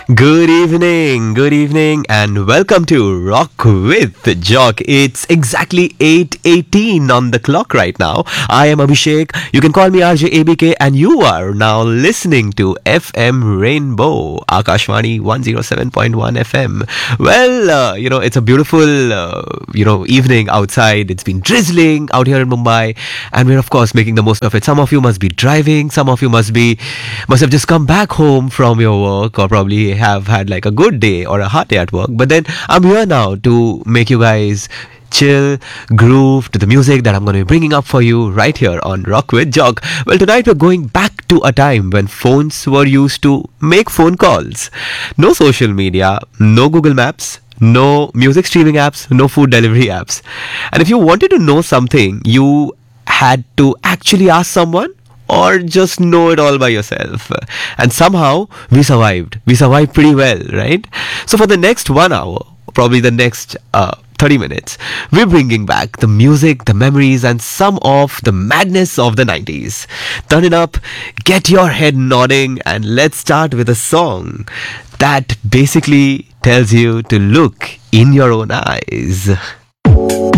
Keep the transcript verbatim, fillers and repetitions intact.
Good evening, good evening, and welcome to Rock with Jock. It's exactly eight eighteen on the clock right now. I am Abhishek. You can call me R J A B K, and you are now listening to F M Rainbow, Akashvani one oh seven point one F M. Well, uh, you know, it's a beautiful, uh, you know, evening outside. It's been drizzling out here in Mumbai, and we're of course making the most of it. Some of you must be driving. Some of you must be must have just come back home from your work, or probably have had like a good day or a hard day at work. But then I'm here now to make you guys chill, groove to the music that I'm going to be bringing up for you right here on Rock with Jock. Well, tonight we're going back to a time when phones were used to make phone calls. No social media, no Google Maps, no music streaming apps, no food delivery apps. And if you wanted to know something, you had to actually ask someone or just know it all by yourself. And somehow we survived. We survived pretty well, right? So for the next one hour, probably the next uh, thirty minutes, we're bringing back the music, the memories, and some of the madness of the nineties. Turn it up, get your head nodding, and let's start with a song that basically tells you to look in your own eyes.